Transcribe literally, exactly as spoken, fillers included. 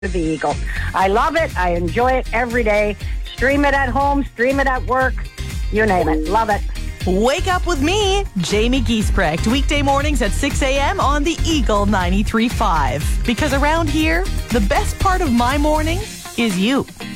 The Eagle. I love it. I enjoy it every day. Stream it at home, stream it at work, you name it. Love it. Wake up with me, Jamie Giesbrecht, weekday mornings at six a.m. on the Eagle ninety-three point five. Because around here, the best part of my morning is you.